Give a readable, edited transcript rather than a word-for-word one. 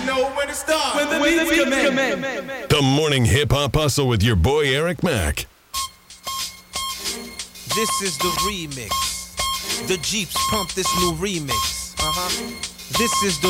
Know when to start. When the beats come in. The Morning Hip Hop Hustle with your boy Eric Mack. This is the remix. The Jeeps pump this new remix. This is the